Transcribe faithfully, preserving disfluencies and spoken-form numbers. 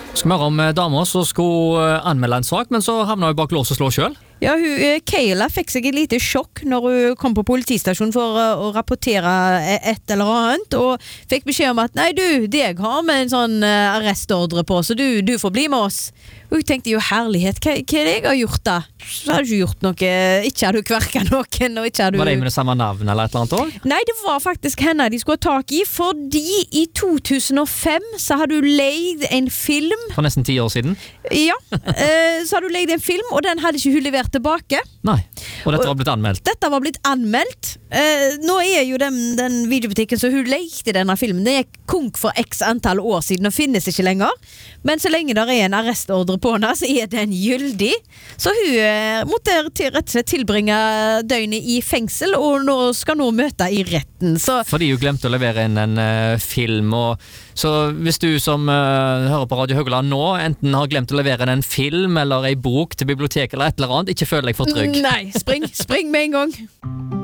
Skal vi høre om damer som skulle anmelde en sak, men så havna hun bak lås og slå selv? Ja, hun, Kayla fikk seg et lite sjokk når hun kom på politistasjonen for uh, å rapportere et eller annet, og fikk beskjed om at nei du, deg har med en sånn uh, arrestordre på, så du, du får bli med oss. Og hun tenkte jo herlighet, hva, hva er det jeg har gjort da? Så hadde du ikke gjort noe, ikke hadde du kverket noen, og ikke hadde du... Var det med det samme navn eller et eller annet også? Nei, det var faktisk henne de skulle ha tak i, fordi i to tusen og fem så hadde du leid en film. For nesten ti år siden? Ja, uh, så hadde du leid en film, og den hadde ikke hun levert tilbake. Nei, og dette var blitt anmeldt. Dette var blitt anmeldt. Eh, nå er jo den, den videobutikken så hun lekte denne filmen. Den er konk for x antall år siden og finnes ikke lenger. Men så lenge der er en arrestordre på henne, så er den gyldig. Så hun eh, måtte til, rett og slett tilbringe døgnet i fengsel, og nå skal nå møte i retten. Så fordi hun glemte å levere inn en uh, film, og så hvis du som uh, hører på Radio Høgland nå, enten har glemt å levere inn en film eller en bok til biblioteket eller et eller annet, ikke føler deg for trygg. Nei, spring, spring med en gang.